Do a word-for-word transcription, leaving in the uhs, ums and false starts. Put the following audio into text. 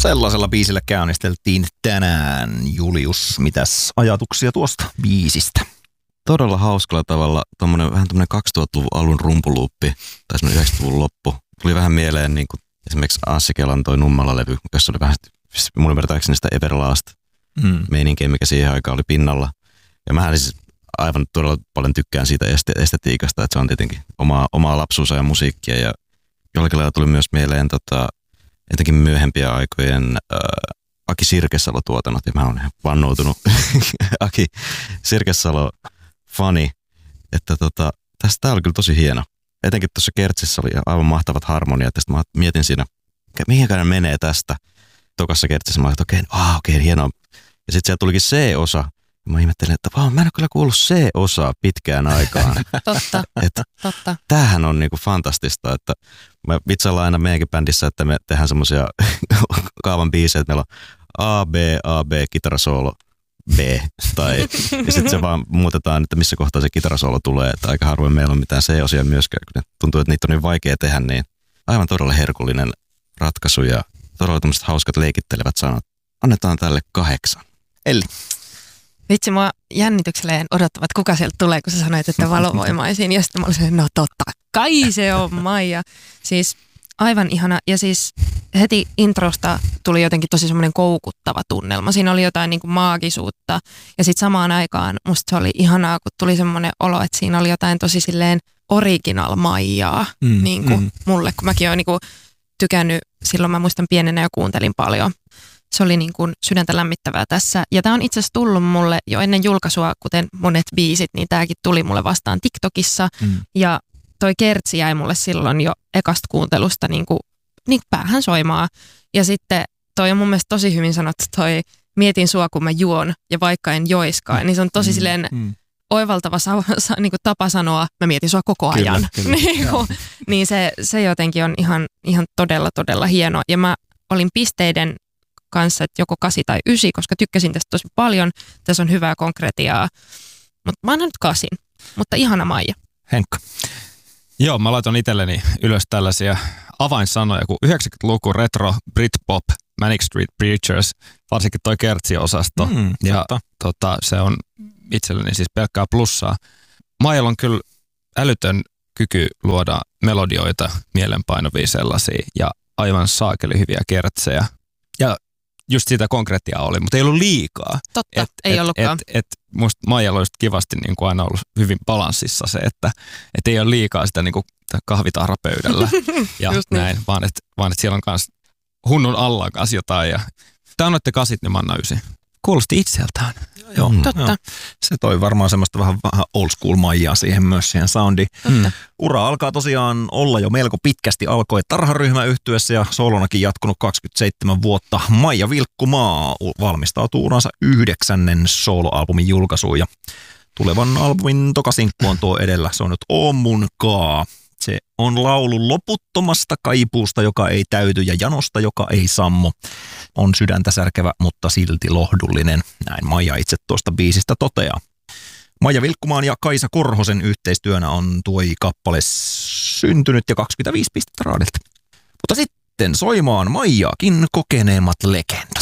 Sellaisella biisillä käynnisteltiin tänään. Julius, mitäs ajatuksia tuosta biisistä? Todella hauskalla tavalla tommonen, vähän tämmöinen kaksituhattaluvun alun rumpuluuppi, tai semmoinen yhdeksänkymmentäluvun loppu. Tuli vähän mieleen niin kuin esimerkiksi Anssi Kelan toi Nummala-levy, jossa oli vähän mun ymmärtääkseni sitä Everlast-meininkiä, mikä siihen aikaan oli pinnalla. Ja mähän siis aivan todella paljon tykkään siitä estetiikasta, että se on tietenkin omaa, omaa lapsuusa ja musiikkia. Ja jollakin lailla tuli myös mieleen tota, jotenkin myöhempiä aikojen äh, Aki Sirkesalo-tuotannot, ja mä oon vannoutunut Aki Sirkesalo-fani, että tota, tästä tää oli kyllä tosi hieno. Etenkin tuossa kertsissä oli aivan mahtavat harmoniat, ja mä mietin siinä, mihinkä ne menee tästä. Tokassa kertsissä mä olin, että okei, okay, ah, okei, okay, hienoa. Ja sitten siellä tulikin C-osa, ja mä ihmettelin, että vaan, mä en ole kyllä kuullut C-osaa pitkään aikaan. Totta, että totta. Tämähän on niinku fantastista, että mä vitsaillaan aina meidänkin bändissä, että me tehdään semmoisia kaavan biisejä, että meillä on A, B, A, B, kitarasoolo, B. Tai, ja sitten se vaan muutetaan, että missä kohtaa se kitarasoolo tulee, että aika harvoin meillä on mitään C-osia myöskään, kun tuntuu, että niitä on niin vaikea tehdä, niin aivan todella herkullinen ratkaisu ja todella tämmöiset hauskat leikittelevät sanat. Annetaan tälle kahdeksan. Elli. Vitsi, mua jännitykselleen odottavat, kuka sieltä tulee, kun sä sanoit, että valovoimaisiin. Ja sitten mä olisin, no totta kai se on Maija. Siis aivan ihana. Ja siis heti introsta tuli jotenkin tosi semmoinen koukuttava tunnelma. Siinä oli jotain niin kuin maagisuutta. Ja sitten samaan aikaan musta se oli ihanaa, kun tuli semmoinen olo, että siinä oli jotain tosi silleen original Maijaa. Mm, niin kuin mm. mulle, kun mäkin oon niin kuin tykännyt, silloin mä muistan pienenä jo kuuntelin paljon. Se oli niin kuin sydäntä lämmittävää tässä. Ja tämä on itse asiassa tullut mulle jo ennen julkaisua, kuten monet biisit, niin tämäkin tuli mulle vastaan TikTokissa. Mm. Ja toi kertsi jäi mulle silloin jo ekasta kuuntelusta niin kuin, niin päähän soimaan. Ja sitten toi on mun mielestä tosi hyvin sanottu toi mietin sua, kun mä juon ja vaikka en joiskaan. Niin se on tosi mm. silleen mm. oivaltava sa- sa- niin kuin tapa sanoa, mä mietin sua koko ajan. Kyllä, kyllä. niin, kuin, niin se, se jotenkin on ihan, ihan todella, todella hienoa. Ja mä olin pisteiden kanssa, että joko kasi tai ysi, koska tykkäsin tästä tosi paljon. Tässä on hyvää konkretiaa. Mutta mä annan nyt kasin. Mutta ihana Maija. Henkka. Joo, mä laitan itselleni ylös tällaisia avainsanoja, kuin yhdeksänkymmentäluku, retro, Britpop, Manic Street Preachers, varsinkin toi kertsiosasto. Mm, ja tota, se on itselleni siis pelkkää plussaa. Maijalla on kyllä älytön kyky luoda melodioita, mielenpainavia sellaisia, ja aivan saakeli hyviä kertsejä. Ja just sitä konkretiaa oli, mutta ei ollut liikaa. Totta, et, ei et, ollutkaan. Et, et, musta Maijalla olisi kivasti niin kuin aina ollut hyvin balanssissa se, että et ei ole liikaa sitä niin kuin kahvitarrapöydällä ja näin, niin. vaan että vaan et siellä on myös hunnun alla kanssa jotain. Ja te annoitte kasit, niin mä annan ysi. Kuulosti itseltään. Joo, mm. Totta. Joo. Se toi varmaan semmoista vähän, vähän old school Maijaa siihen myös siihen soundiin. Mm. Ura alkaa tosiaan olla jo melko pitkästi. Alkoi tarharyhmä yhtyessä ja solonakin jatkunut kaksikymmentäseitsemän vuotta. Maija Vilkkumaa valmistautuu uransa yhdeksännen soloalbumin julkaisuun ja tulevan albumin tokasinkku on tuo edellä. Se on nyt O mun kaa. Se on laulu loputtomasta kaipuusta, joka ei täyty, ja janosta, joka ei sammu. On sydäntä särkevä, mutta silti lohdullinen. Näin Maija itse tuosta biisistä toteaa. Maija Vilkkumaan ja Kaisa Korhosen yhteistyönä on tuo kappale syntynyt ja kaksikymmentäviisi pistettä raadilta. Mutta sitten soimaan Maijaakin kokeneemmat legendat.